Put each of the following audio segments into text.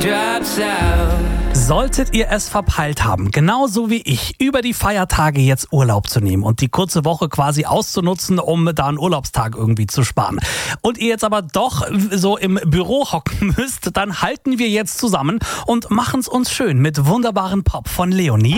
drops out. Solltet ihr es verpeilt haben, genauso wie ich, über die Feiertage jetzt Urlaub zu nehmen und die kurze Woche quasi auszunutzen, um da einen Urlaubstag irgendwie zu sparen, und ihr jetzt aber doch so im Büro hocken müsst, dann halten wir jetzt zusammen und machen es uns schön mit wunderbaren Pop von Leonie.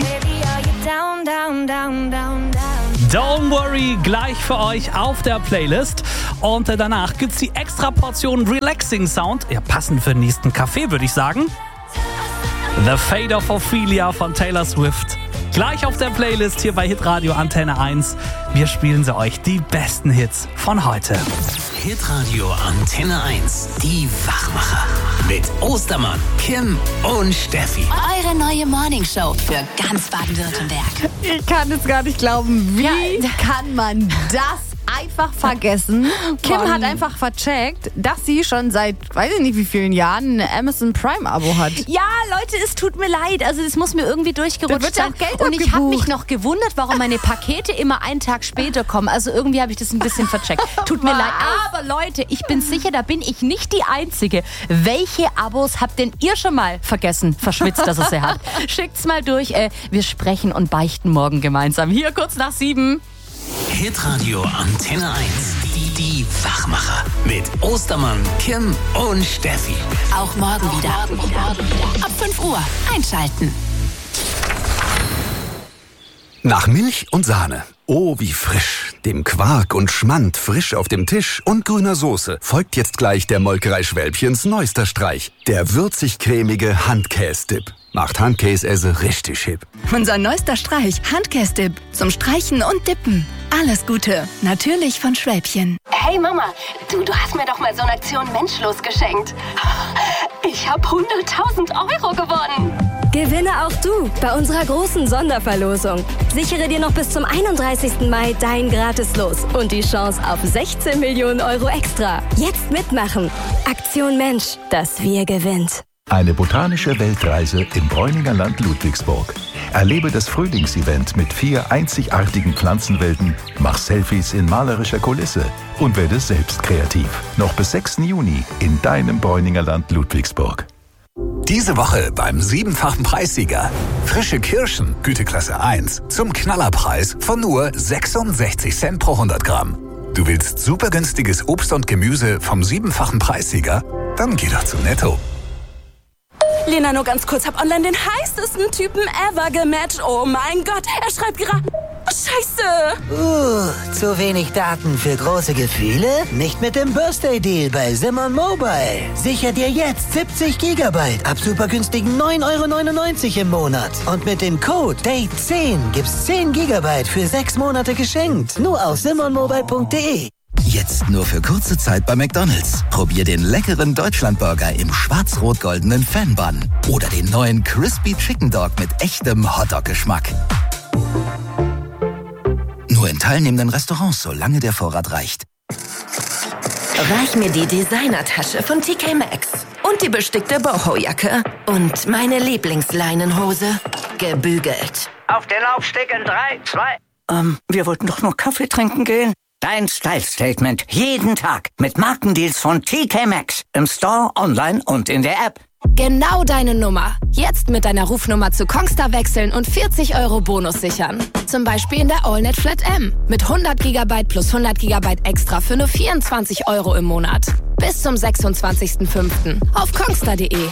Don't worry, gleich für euch auf der Playlist. Und danach gibt's die extra Portion Relaxing Sound, ja passend für den nächsten Kaffee, würde ich sagen. The Fate of Ophelia von Taylor Swift. Gleich auf der Playlist hier bei Hitradio Antenne 1. Wir spielen sie euch, die besten Hits von heute. Hitradio Antenne 1, die Wachmacher. Mit Ostermann, Kim und Steffi. Eure neue Morningshow für ganz Baden-Württemberg. Ich kann es gar nicht glauben. Wie kann man das einfach vergessen? Kim hat einfach vercheckt, dass sie schon seit, weiß ich nicht wie vielen Jahren, ein Amazon Prime-Abo hat. Ja, Leute, es tut mir leid. Also das muss mir irgendwie durchgerutscht wird ja sein. auch Geld Und ich habe abgebucht. mich noch gewundert, warum meine Pakete immer einen Tag später kommen. Also irgendwie habe ich das ein bisschen vercheckt. Tut mir leid. Aber Leute, ich bin sicher, da bin ich nicht die Einzige. Welche Abos habt denn ihr schon mal vergessen, verschwitzt, dass ihr sie habt? Schickt's mal durch. Wir sprechen und beichten morgen gemeinsam. Hier kurz nach 7. Hitradio Antenne 1, die Wachmacher. Mit Ostermann, Kim und Steffi. Auch morgen wieder. Ab 5 Uhr einschalten. Nach Milch und Sahne. Oh, wie frisch. Dem Quark und Schmand frisch auf dem Tisch und grüner Soße folgt jetzt gleich der Molkerei Schwälbchens neuester Streich. Der würzig-cremige Handkäse-Dip. Macht Handkäse richtig hip. Unser neuester Streich, Handkäse-Dip. Zum Streichen und Dippen. Alles Gute. Natürlich von Schwäbchen. Hey Mama, du hast mir doch mal so eine Aktion Menschlos geschenkt. Ich habe 100.000 Euro gewonnen. Gewinne auch du bei unserer großen Sonderverlosung. Sichere dir noch bis zum 31. Mai dein Gratis-Los und die Chance auf 16 Millionen Euro extra. Jetzt mitmachen. Aktion Mensch, das Wir gewinnt. Eine botanische Weltreise im Bräuninger Land Ludwigsburg. Erlebe das Frühlingsevent mit 4 einzigartigen Pflanzenwelten, mach Selfies in malerischer Kulisse und werde selbst kreativ. Noch bis 6. Juni in deinem Bräuninger Land Ludwigsburg. Diese Woche beim 7-fachen Preissieger. Frische Kirschen, Güteklasse 1, zum Knallerpreis von nur 66 Cent pro 100 Gramm. Du willst super günstiges Obst und Gemüse vom 7-fachen Preissieger? Dann geh doch zu Netto. Lena, nur ganz kurz, hab online den heißesten Typen ever gematcht. Oh mein Gott, er schreibt gerade... Scheiße! Zu wenig Daten für große Gefühle? Nicht mit dem Birthday Deal bei Simon Mobile. Sicher dir jetzt 70 Gigabyte ab super günstigen 9,99 € im Monat. Und mit dem Code DATE10 gibt's 10 Gigabyte für 6 Monate geschenkt. Nur auf simonmobile.de. Jetzt nur für kurze Zeit bei McDonald's. Probier den leckeren Deutschlandburger im schwarz-rot-goldenen Fan-Bun. Oder den neuen Crispy Chicken Dog mit echtem Hotdog-Geschmack. Nur in teilnehmenden Restaurants, solange der Vorrat reicht. Reich mir die Designertasche von TK Maxx. Und die bestickte Boho-Jacke. Und meine Lieblingsleinenhose. Gebügelt. Auf den Laufsteg in 3, 2... wir wollten doch nur Kaffee trinken gehen. Dein Style-Statement. Jeden Tag. Mit Markendeals von TK Maxx. Im Store, online und in der App. Genau deine Nummer. Jetzt mit deiner Rufnummer zu Kongstar wechseln und 40 € Bonus sichern. Zum Beispiel in der AllNet Flat M. Mit 100 GB plus 100 GB extra für nur 24 € im Monat. Bis zum 26.05. auf kongstar.de.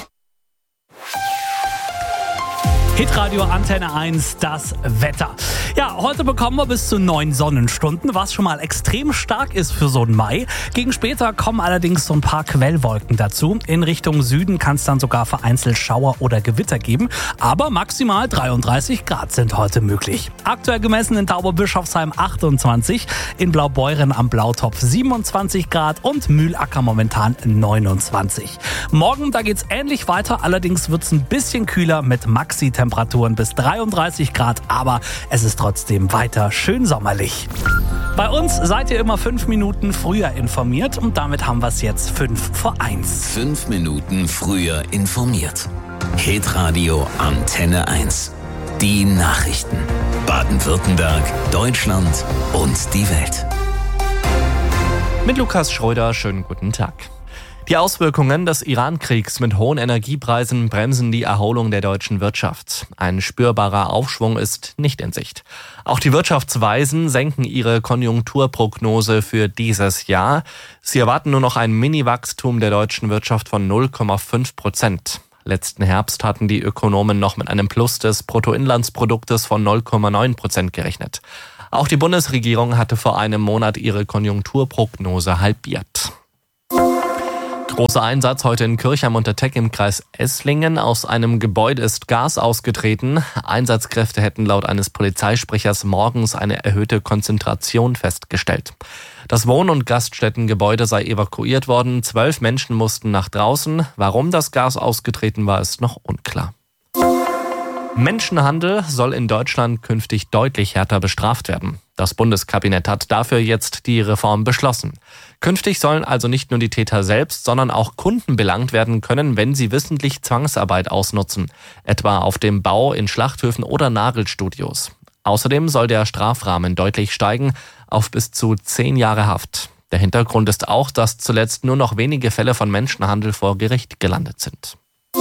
Hitradio Antenne 1, das Wetter. Ja, heute bekommen wir bis zu 9 Sonnenstunden, was schon mal extrem stark ist für so einen Mai. Gegen später kommen allerdings so ein paar Quellwolken dazu. In Richtung Süden kann es dann sogar vereinzelt Schauer oder Gewitter geben. Aber maximal 33 Grad sind heute möglich. Aktuell gemessen in Tauberbischofsheim 28, in Blaubeuren am Blautopf 27 Grad und Mühlacker momentan 29. Morgen, da geht's ähnlich weiter, allerdings wird's ein bisschen kühler mit Maxi-Temperaturen bis 33 Grad, aber es ist trotzdem weiter schön sommerlich. Bei uns seid ihr immer 5 Minuten früher informiert und damit haben wir es jetzt 5 vor 1. 5 Minuten früher informiert. Hitradio Antenne 1. Die Nachrichten. Baden-Württemberg, Deutschland und die Welt. Mit Lukas Schröder, schönen guten Tag. Die Auswirkungen des Iran-Kriegs mit hohen Energiepreisen bremsen die Erholung der deutschen Wirtschaft. Ein spürbarer Aufschwung ist nicht in Sicht. Auch die Wirtschaftsweisen senken ihre Konjunkturprognose für dieses Jahr. Sie erwarten nur noch ein Mini-Wachstum der deutschen Wirtschaft von 0,5%. Letzten Herbst hatten die Ökonomen noch mit einem Plus des Bruttoinlandsproduktes von 0,9% gerechnet. Auch die Bundesregierung hatte vor einem Monat ihre Konjunkturprognose halbiert. Großer Einsatz heute in Kirchheim unter Teck im Kreis Esslingen. Aus einem Gebäude ist Gas ausgetreten. Einsatzkräfte hätten laut eines Polizeisprechers morgens eine erhöhte Konzentration festgestellt. Das Wohn- und Gaststättengebäude sei evakuiert worden. 12 Menschen mussten nach draußen. Warum das Gas ausgetreten war, ist noch unklar. Menschenhandel soll in Deutschland künftig deutlich härter bestraft werden. Das Bundeskabinett hat dafür jetzt die Reform beschlossen. Künftig sollen also nicht nur die Täter selbst, sondern auch Kunden belangt werden können, wenn sie wissentlich Zwangsarbeit ausnutzen, etwa auf dem Bau, in Schlachthöfen oder Nagelstudios. Außerdem soll der Strafrahmen deutlich steigen auf bis zu 10 Jahre Haft. Der Hintergrund ist auch, dass zuletzt nur noch wenige Fälle von Menschenhandel vor Gericht gelandet sind.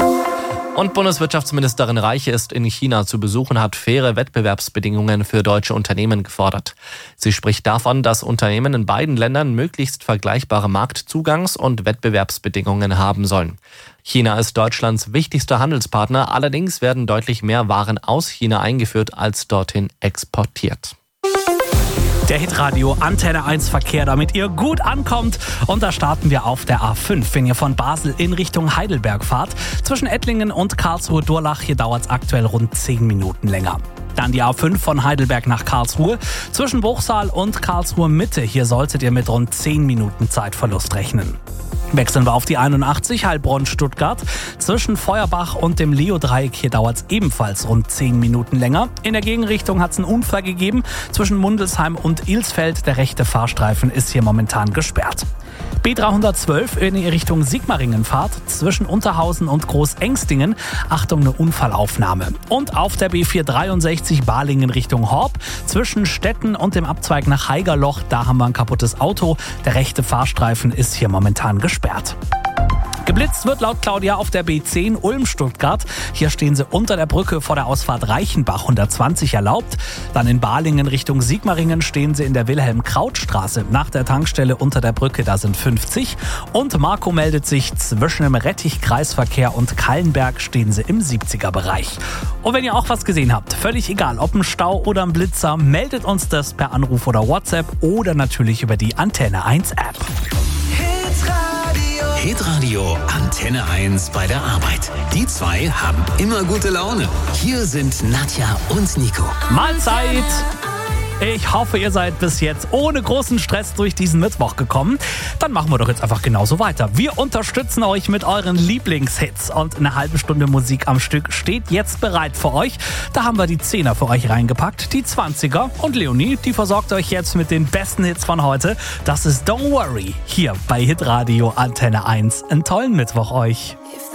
Und Bundeswirtschaftsministerin Reiche ist in China zu Besuch und hat faire Wettbewerbsbedingungen für deutsche Unternehmen gefordert. Sie spricht davon, dass Unternehmen in beiden Ländern möglichst vergleichbare Marktzugangs- und Wettbewerbsbedingungen haben sollen. China ist Deutschlands wichtigster Handelspartner, allerdings werden deutlich mehr Waren aus China eingeführt als dorthin exportiert. Der Hitradio Antenne 1 Verkehr, damit ihr gut ankommt. Und da starten wir auf der A5, wenn ihr von Basel in Richtung Heidelberg fahrt. Zwischen Ettlingen und Karlsruhe-Durlach, hier dauert es aktuell rund 10 Minuten länger. Dann die A5 von Heidelberg nach Karlsruhe. Zwischen Bruchsal und Karlsruhe Mitte, hier solltet ihr mit rund 10 Minuten Zeitverlust rechnen. Wechseln wir auf die 81 Heilbronn-Stuttgart. Zwischen Feuerbach und dem Leo-Dreieck, hier dauert es ebenfalls rund 10 Minuten länger. In der Gegenrichtung hat es einen Unfall gegeben. Zwischen Mundelsheim und Ilsfeld, der rechte Fahrstreifen ist hier momentan gesperrt. B312, wenn ihr Richtung Sigmaringen fahrt, zwischen Unterhausen und Großengstingen. Achtung, eine Unfallaufnahme. Und auf der B463 Balingen Richtung Horb, zwischen Stetten und dem Abzweig nach Haigerloch, da haben wir ein kaputtes Auto. Der rechte Fahrstreifen ist hier momentan gesperrt. Geblitzt wird laut Claudia auf der B10 Ulm-Stuttgart. Hier stehen sie unter der Brücke vor der Ausfahrt Reichenbach, 120 erlaubt. Dann in Balingen Richtung Sigmaringen stehen sie in der Wilhelm-Kraut-Straße. Nach der Tankstelle unter der Brücke, da sind 50. Und Marco meldet sich, zwischen dem Rettich-Kreisverkehr und Kallenberg stehen sie im 70er-Bereich. Und wenn ihr auch was gesehen habt, völlig egal, ob ein Stau oder ein Blitzer, meldet uns das per Anruf oder WhatsApp oder natürlich über die Antenne 1 App. Hitradio Antenne 1 bei der Arbeit. Die zwei haben immer gute Laune. Hier sind Nadja und Nico. Mahlzeit! Ich hoffe, ihr seid bis jetzt ohne großen Stress durch diesen Mittwoch gekommen. Dann machen wir doch jetzt einfach genauso weiter. Wir unterstützen euch mit euren Lieblingshits und eine halbe Stunde Musik am Stück steht jetzt bereit für euch. Da haben wir die 10er für euch reingepackt, die 20er und Leonie, die versorgt euch jetzt mit den besten Hits von heute. Das ist Don't Worry, hier bei Hitradio Antenne 1. Einen tollen Mittwoch euch.